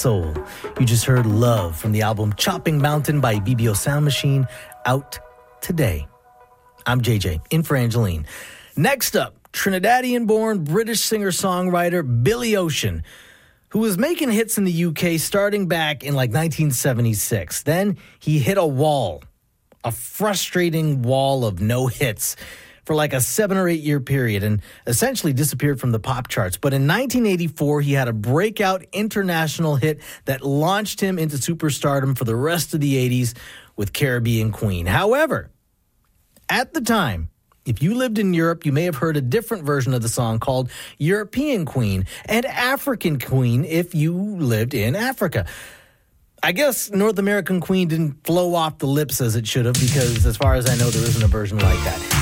Soul. You just heard Love from the album Chopping Mountain by BBO Sound Machine, out today. I'm JJ, in for Angeline. Next up, Trinidadian-born British singer-songwriter Billy Ocean, who was making hits in the UK starting back in 1976. Then he hit a wall, a frustrating wall of no hits for a 7 or 8 year period, and essentially disappeared from the pop charts. But in 1984, he had a breakout international hit that launched him into superstardom for the rest of the 80s with Caribbean Queen. However, at the time, if you lived in Europe, you may have heard a different version of the song called European Queen and African Queen if you lived in Africa. I guess North American Queen didn't flow off the lips as it should have, because as far as I know, there isn't a version like that.